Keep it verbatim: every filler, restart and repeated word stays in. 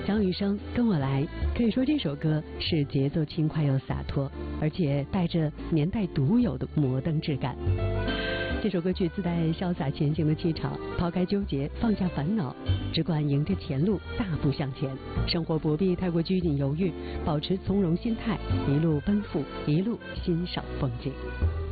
张雨生跟我来，可以说这首歌是节奏轻快又洒脱，而且带着年代独有的摩登质感。这首歌曲自带潇洒前行的气场，抛开纠结，放下烦恼，只管迎着前路大步向前。生活不必太过拘谨犹豫，保持从容心态，一路奔赴，一路欣赏风景。